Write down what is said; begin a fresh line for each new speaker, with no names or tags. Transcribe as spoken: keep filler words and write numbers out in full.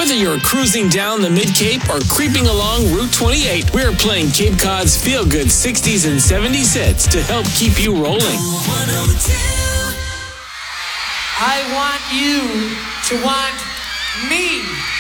Whether you're cruising down the Mid-Cape or creeping along Route twenty-eight, we're playing Cape Cod's feel-good sixties and seventies hits to help keep you rolling.
I want you to want me.